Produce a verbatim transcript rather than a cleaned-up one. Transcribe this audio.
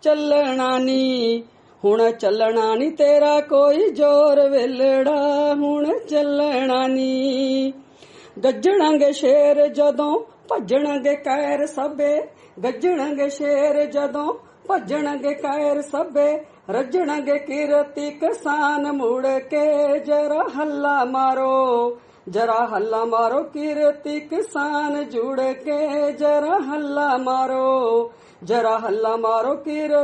ਚੱਲਣਾ ਨੀ, ਹੁਣ ਚੱਲਣਾ ਨੀ ਤੇਰਾ ਕੋਈ ਜ਼ੋਰ ਵੇਲੜਾ, ਹੁਣ ਚੱਲਣਾ ਨੀ। ਗੱਜਣਗੇ ਸ਼ੇਰ ਜਦੋਂ ਭੱਜਣਗੇ ਕਾਇਰ ਸਭੇ, ਗੱਜਣਗੇ ਸ਼ੇਰ ਜਦੋਂ ਭੱਜਣਗੇ ਕਾਇਰ ਸਭੇ, ਰੱਜਣਗੇ ਕਿਰਤੀ ਕਿਸਾਨ ਮੁੜ ਕੇ, ਜਰਾ ਹੱਲਾ ਮਾਰੋ ਜਰਾ ਹੱਲਾ ਮਾਰੋ ਕਿਰਤੀ ਕਿਸਾਨ ਜੁੜ ਕੇ, ਜਰਾ ਹੱਲਾ ਮਾਰੋ ਜਰਾ ਹੱਲਾ ਮਾਰੋ ਕਿਰਤੀ